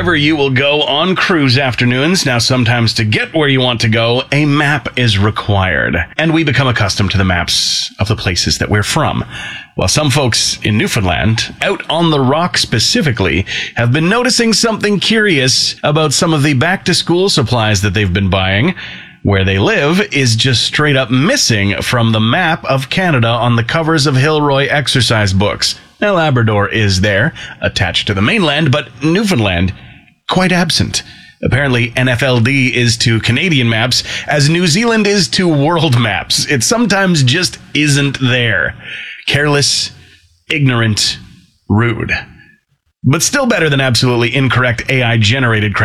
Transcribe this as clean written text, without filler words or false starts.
wherever you will go on cruise afternoons. Now, sometimes to get where you want to go, a map is required. And we become accustomed to the maps of the places that we're from. Well, some folks in Newfoundland, out on the Rock specifically, have been noticing something curious about some of the back-to-school supplies that they've been buying. Where they live is just straight up missing from the map of Canada on the covers of Hilroy exercise books. Now, Labrador is there, attached to the mainland, but Newfoundland, quite absent. Apparently, NFLD is to Canadian maps as New Zealand is to world maps. It sometimes just isn't there. Careless, ignorant, rude. But still better than absolutely incorrect AI-generated